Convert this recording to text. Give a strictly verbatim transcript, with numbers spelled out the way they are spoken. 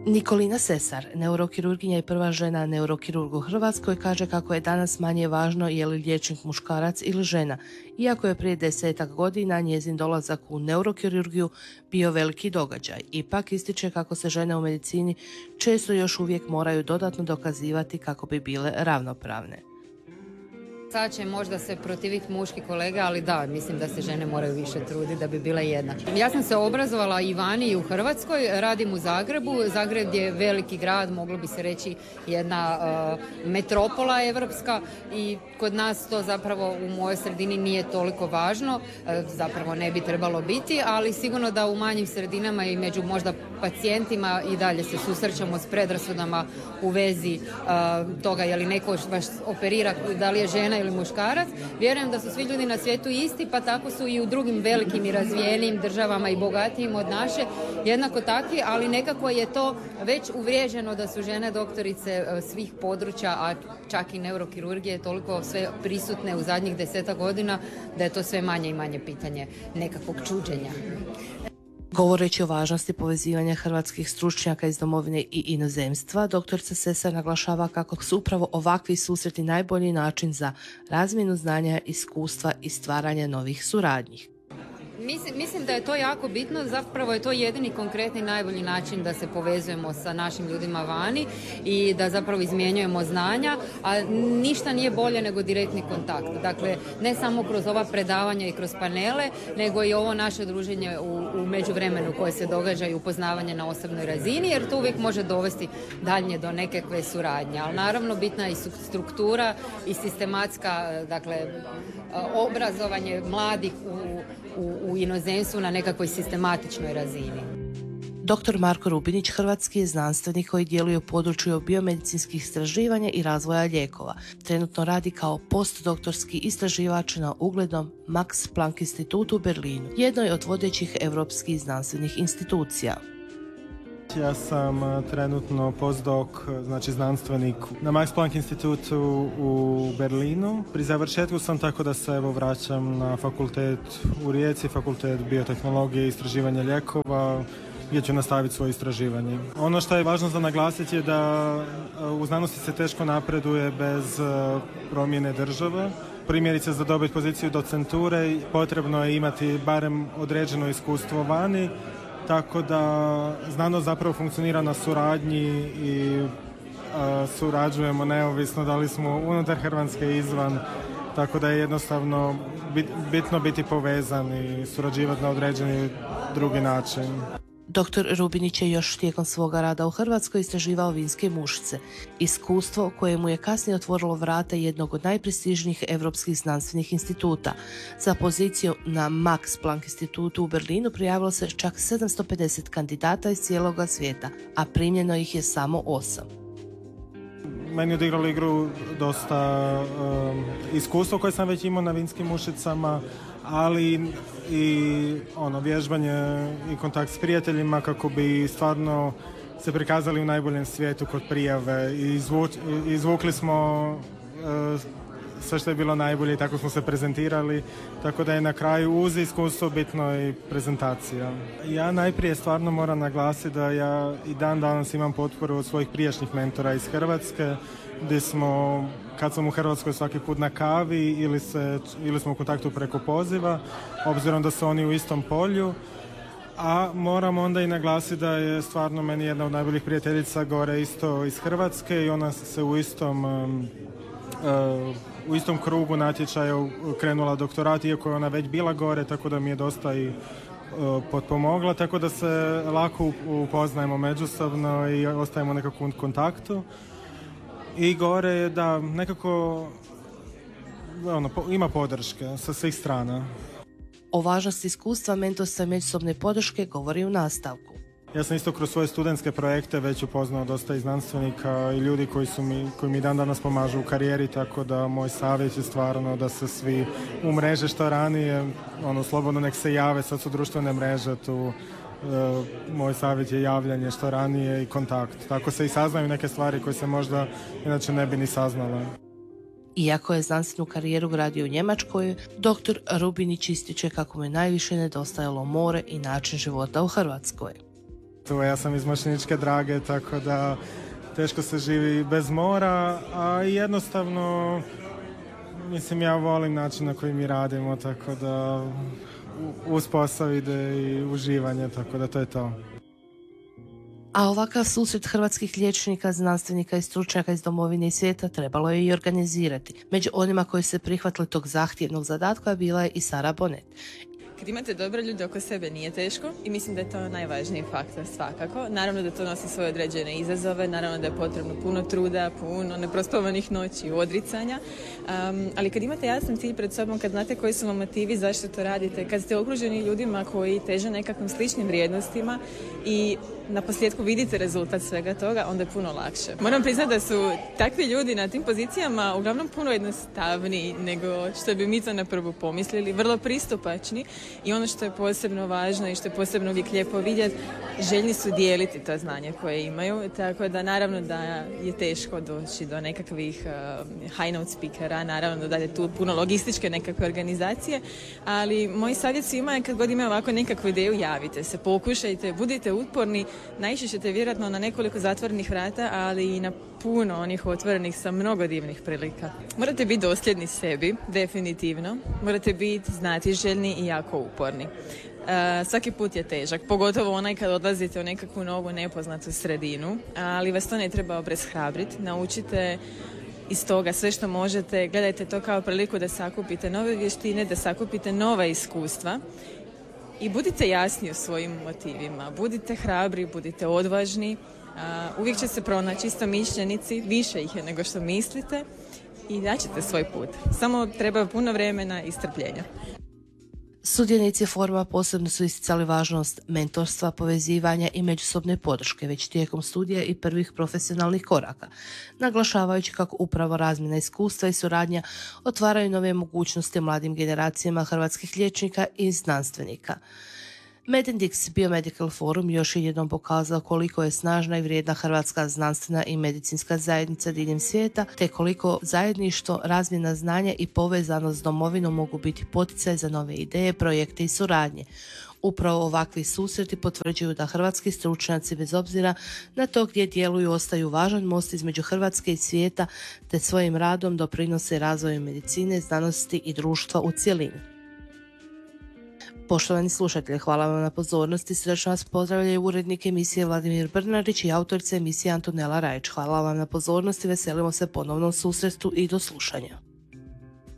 Nikolina Sesar, neurokirurginja i prva žena neurokirurg u Hrvatskoj, kaže kako je danas manje važno je li liječnik muškarac ili žena, iako je prije desetak godina njezin dolazak u neurokirurgiju bio veliki događaj. Ipak ističe kako se žene u medicini često još uvijek moraju dodatno dokazivati kako bi bile ravnopravne. Sad će možda se protiviti muški kolega, ali da, mislim da se žene moraju više truditi da bi bile jednake. Ja sam se obrazovala i vani i u Hrvatskoj, radim u Zagrebu. Zagreb je veliki grad, moglo bi se reći jedna uh, metropola evropska i kod nas to zapravo u mojoj sredini nije toliko važno, uh, zapravo ne bi trebalo biti, ali sigurno da u manjim sredinama i među možda pacijentima i dalje se susrećemo s predrasudama u vezi uh, toga je li neko baš operira, da li je žena ili muškarac. Vjerujem da su svi ljudi na svijetu isti, pa tako su i u drugim velikim i razvijenim državama i bogatijim od naše jednako takvi, ali nekako je to već uvriježeno da su žene doktorice svih područja, a čak i neurokirurgije toliko sve prisutne u zadnjih deseta godina da je to sve manje i manje pitanje nekakvog čuđenja. Govoreći o važnosti povezivanja hrvatskih stručnjaka iz domovine i inozemstva, doktorica Sesar naglašava kako su upravo ovakvi susreti najbolji način za razmjenu znanja, iskustva i stvaranje novih suradnji. Mislim, mislim da je to jako bitno, zapravo je to jedini konkretni najbolji način da se povezujemo sa našim ljudima vani i da zapravo izmjenjujemo znanja, a ništa nije bolje nego direktni kontakt. Dakle, ne samo kroz ova predavanja i kroz panele, nego i ovo naše druženje u, u međuvremenu koje se događa i upoznavanje na osobnoj razini, jer to uvijek može dovesti dalje do nekakve suradnje. Ali naravno bitna je i struktura i sistematska, dakle, obrazovanje mladih u U, u inozemstvu na nekakvoj sistematičnoj razini. doktor Marko Rubinić, hrvatski je znanstvenik koji djeluje u području biomedicinskih istraživanja i razvoja lijekova. Trenutno radi kao postdoktorski istraživač na uglednom Max Planck institutu u Berlinu, jednoj od vodećih europskih znanstvenih institucija. Ja sam trenutno postdoc, znači znanstvenik na Max Planck institutu u Berlinu. Pri završetku sam, tako da se evo vraćam na fakultet u Rijeci, fakultet biotehnologije i istraživanja lijekova, gdje ću nastaviti svoje istraživanje. Ono što je važno za naglasiti je da u znanosti se teško napreduje bez promjene države. Primjerice, za dobiti poziciju docenture potrebno je imati barem određeno iskustvo vani, tako da znanost zapravo funkcionira na suradnji i a, surađujemo neovisno da li smo unutar Hrvatske i izvan, tako da je jednostavno bit, bitno biti povezan i surađivati na određeni drugi način. doktor Rubinić je još tijekom svoga rada u Hrvatskoj istraživao vinske mušice, iskustvo koje mu je kasnije otvorilo vrata jednog od najprestižnijih europskih znanstvenih instituta. Za poziciju na Max Planck institutu u Berlinu prijavilo se čak sedamsto pedeset kandidata iz cijeloga svijeta, a primljeno ih je samo osam. Meni je odigralo igru dosta um, iskustvo koje sam već imao na vinskim mušicama, ali i ono, vježbanje i kontakt s prijateljima kako bi stvarno se prikazali u najboljem svijetu kod prijave i izvu, izvukli smo uh, sve što je bilo najbolje i tako smo se prezentirali, tako da je na kraju uz iskustvo bitno i prezentacija. Ja najprije stvarno moram naglasiti da ja i dan danas imam potporu od svojih prijašnjih mentora iz Hrvatske, gdje smo, kad sam u Hrvatskoj, svaki put na kavi ili, se, ili smo u kontaktu preko poziva, obzirom da su oni u istom polju. A moram onda i naglasiti da je stvarno meni jedna od najboljih prijateljica gore isto iz Hrvatske i ona se u istom um, uh, u istom krugu natječaja krenula doktorat, iako je ona već bila gore, tako da mi je dosta i uh, potpomogla, tako da se lako upoznajemo međusobno i ostajemo nekako u kontaktu. I gore je da nekako ono, po, ima podrške sa svih strana. O važnosti iskustva, mentorstva i međusobne podrške govori u nastavku. Ja sam isto kroz svoje studentske projekte već upoznao dosta i znanstvenika i ljudi koji, su mi, koji mi dan danas pomažu u karijeri, tako da moj savjet je stvarno da se svi umreže što ranije, ono, slobodno nek se jave, sad su društvene mreže tu, e, moj savjet je javljanje što ranije i kontakt. Tako se i saznaju neke stvari koje se možda inače ne bi ni saznale. Iako je znanstvenu karijeru gradio u Njemačkoj, doktor Rubinić ističe kako mu je najviše nedostajalo more i način života u Hrvatskoj. Tu ja sam iz Mošćeničke Drage, tako da teško se živi bez mora, a jednostavno, mislim, ja volim način na koji mi radimo, tako da uz posao ide i uživanje, tako da to je to. A ovakav susret hrvatskih liječnika, znanstvenika i stručnjaka iz domovine i svijeta trebalo je i organizirati. Među onima koji se prihvatili tog zahtjevnog zadatka bila je i Sara Bonet. Kad imate dobre ljude oko sebe nije teško i mislim da je to najvažniji faktor svakako. Naravno da to nosi svoje određene izazove, naravno da je potrebno puno truda, puno neprospavanih noći, odricanja, um, ali kad imate jasan cilj pred sobom, kad znate koji su vam motivi, zašto to radite, kad ste okruženi ljudima koji teže nekakvim sličnim vrijednostima i na posljedku vidite rezultat svega toga, onda je puno lakše. Moram priznati da su takvi ljudi na tim pozicijama uglavnom puno jednostavniji nego što bi mi to na prvu pomislili, vrlo pristupačni i ono što je posebno važno i što je posebno uvijek lijepo vidjeti, željni su dijeliti to znanje koje imaju, tako da naravno da je teško doći do nekakvih uh, high note speakera, naravno da je tu puno logističke nekakve organizacije, ali moj savjet svima je kad god imaju ovako nekakvu ideju, javite se, pokušajte, budite uporni, naići ćete vjerojatno na nekoliko zatvorenih vrata, ali i na puno onih otvorenih sa mnogo divnih prilika. Morate biti dosljedni sebi, definitivno. Morate biti znatiželjni i jako uporni. Uh, svaki put je težak, pogotovo onaj kad odlazite u nekakvu novu nepoznatu sredinu, ali vas to ne treba obeshrabriti. Naučite iz toga sve što možete, gledajte to kao priliku da sakupite nove vještine, da sakupite nova iskustva. I budite jasni u svojim motivima, budite hrabri, budite odvažni, uh, uvijek će se pronaći istomišljenici, više ih je nego što mislite i daćete svoj put. Samo treba puno vremena i strpljenja. Sudionici foruma posebno su isticali važnost mentorstva, povezivanja i međusobne podrške već tijekom studija i prvih profesionalnih koraka, naglašavajući kako upravo razmjena iskustva i suradnja otvaraju nove mogućnosti mladim generacijama hrvatskih liječnika i znanstvenika. Medendix Biomedical Forum još je jednom pokazao koliko je snažna i vrijedna hrvatska znanstvena i medicinska zajednica diljem svijeta, te koliko zajedništvo, razmjena znanja i povezanost s domovinom mogu biti poticaj za nove ideje, projekte i suradnje. Upravo ovakvi susreti potvrđuju da hrvatski stručnjaci, bez obzira na to gdje djeluju, ostaju važan most između Hrvatske i svijeta, te svojim radom doprinose razvoju medicine, znanosti i društva u cjelini. Poštovani slušatelji, hvala vam na pozornosti. Srdačno vas pozdravljaju urednik emisije Vladimir Brnarić i autorica emisije Antonela Rajić. Hvala vam na pozornosti, veselimo se ponovnom susretu i do slušanja.